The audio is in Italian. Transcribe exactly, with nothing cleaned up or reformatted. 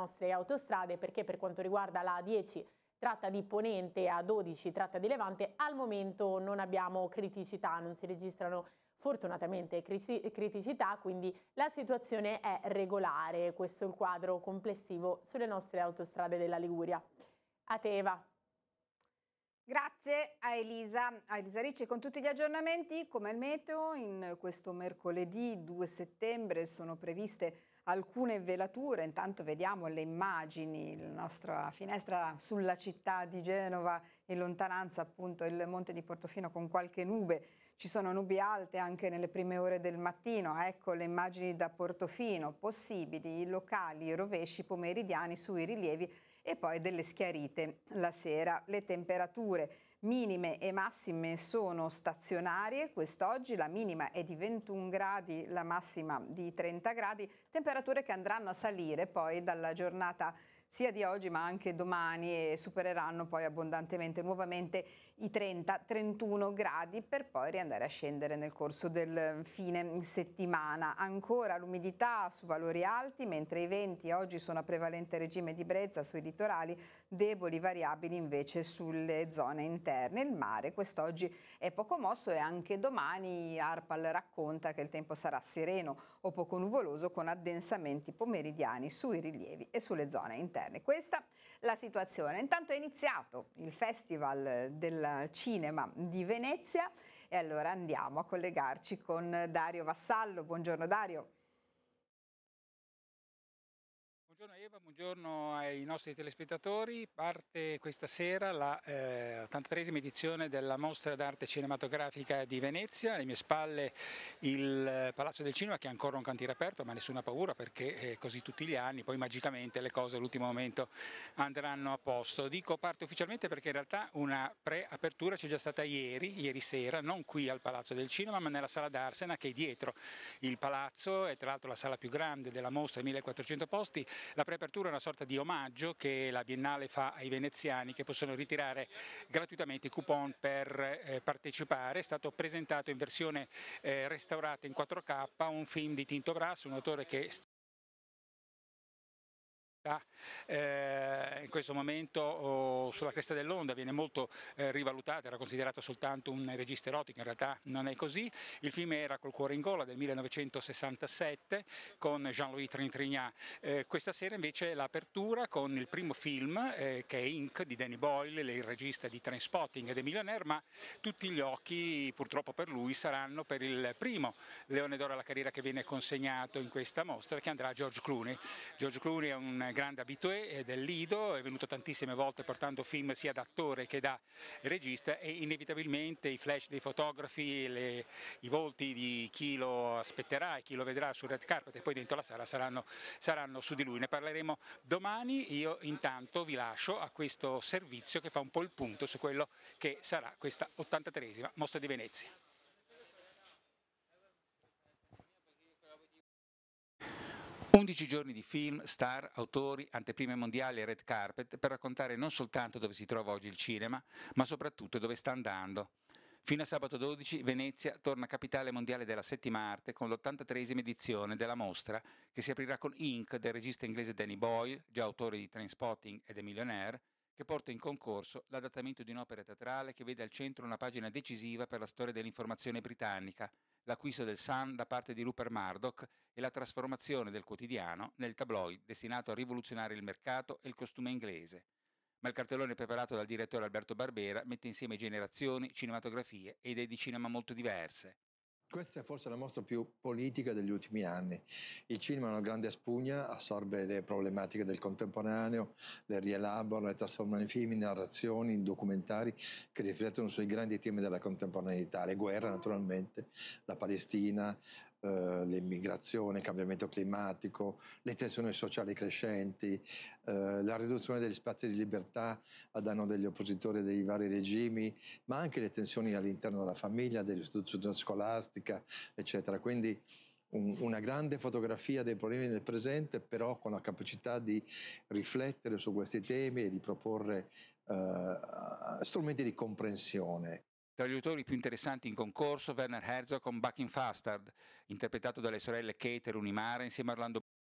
nostre autostrade, perché per quanto riguarda la A dieci tratta di Ponente, A dodici tratta di Levante, al momento non abbiamo criticità, non si registrano fortunatamente criticità, quindi la situazione è regolare. Questo è il quadro complessivo sulle nostre autostrade della Liguria. A te, Eva. Grazie a Elisa, a Elisa Ricci con tutti gli aggiornamenti. Come il meteo, in questo mercoledì due settembre sono previste alcune velature. Intanto vediamo le immagini, la nostra finestra sulla città di Genova, in lontananza appunto il monte di Portofino con qualche nube. Ci sono nubi alte anche nelle prime ore del mattino, ecco le immagini da Portofino, possibili locali rovesci pomeridiani sui rilievi e poi delle schiarite la sera. Le temperature minime e massime sono stazionarie quest'oggi, la minima è di ventuno gradi, la massima di trenta gradi, temperature che andranno a salire poi dalla giornata sia di oggi ma anche domani e supereranno poi abbondantemente nuovamente i trenta trentuno gradi per poi riandare a scendere nel corso del fine settimana. Ancora l'umidità su valori alti, mentre i venti oggi sono a prevalente regime di brezza sui litorali, deboli variabili invece sulle zone interne. Il mare quest'oggi è poco mosso e anche domani Arpal racconta che il tempo sarà sereno o poco nuvoloso con addensamenti pomeridiani sui rilievi e sulle zone interne. Questa la situazione. Intanto è iniziato il Festival del Cinema di Venezia e allora andiamo a collegarci con Dario Vassallo. Buongiorno Dario. Buongiorno Eva, buongiorno ai nostri telespettatori. Parte questa sera la eh, ottantatreesima edizione della Mostra d'Arte Cinematografica di Venezia. Alle mie spalle il Palazzo del Cinema che è ancora un cantiere aperto, ma nessuna paura perché è così tutti gli anni, poi magicamente le cose all'ultimo momento andranno a posto. Dico parte ufficialmente perché in realtà una pre-apertura c'è già stata ieri, ieri sera, non qui al Palazzo del Cinema, ma nella Sala d'Arsena che è dietro il palazzo, è tra l'altro la sala più grande della mostra, millequattrocento posti. La preapertura è una sorta di omaggio che la Biennale fa ai veneziani che possono ritirare gratuitamente i coupon per eh, partecipare. È stato presentato in versione eh, restaurata in quattro K un film di Tinto Brass, un autore che Eh, in questo momento oh, sulla cresta dell'onda, viene molto eh, rivalutato, era considerato soltanto un regista erotico, in realtà non è così. Il film era Col cuore in gola del millenovecentosessantasette con Jean-Louis Trintignant. Eh, questa sera invece l'apertura con il primo film eh, che è Ink di Danny Boyle, il regista di Trainspotting e The Millionaire, ma tutti gli occhi purtroppo per lui saranno per il primo Leone d'Oro alla carriera che viene consegnato in questa mostra, che andrà a George Clooney. George Clooney è un grande abitué del Lido, è venuto tantissime volte portando film sia da attore che da regista e inevitabilmente i flash dei fotografi, le, i volti di chi lo aspetterà e chi lo vedrà sul red carpet e poi dentro la sala saranno, saranno su di lui. Ne parleremo domani, io intanto vi lascio a questo servizio che fa un po' il punto su quello che sarà questa ottantatreesima Mostra di Venezia. undici giorni di film, star, autori, anteprime mondiali e red carpet per raccontare non soltanto dove si trova oggi il cinema, ma soprattutto dove sta andando. Fino a sabato dodici Venezia torna capitale mondiale della settima arte con l'ottantatreesima edizione della mostra che si aprirà con Ink del regista inglese Danny Boyle, già autore di Trainspotting e The Millionaire, che porta in concorso l'adattamento di un'opera teatrale che vede al centro una pagina decisiva per la storia dell'informazione britannica, l'acquisto del Sun da parte di Rupert Murdoch e la trasformazione del quotidiano nel tabloid destinato a rivoluzionare il mercato e il costume inglese. Ma il cartellone preparato dal direttore Alberto Barbera mette insieme generazioni, cinematografie e idee di cinema molto diverse. Questa è forse la mostra più politica degli ultimi anni. Il cinema è una grande spugna, assorbe le problematiche del contemporaneo, le rielabora, le trasforma in film, in narrazioni, in documentari che riflettono sui grandi temi della contemporaneità, le guerre naturalmente, la Palestina, eh, l'immigrazione, il cambiamento climatico, le tensioni sociali crescenti, eh, la riduzione degli spazi di libertà a danno degli oppositori dei vari regimi, ma anche le tensioni all'interno della famiglia, dell'istituzione scolastica, eccetera. Quindi un, una grande fotografia dei problemi del presente, però con la capacità di riflettere su questi temi e di proporre eh, strumenti di comprensione. Tra gli autori più interessanti in concorso, Werner Herzog con Bucking Fastard, interpretato dalle sorelle Kate e Rooney Mara insieme a Orlando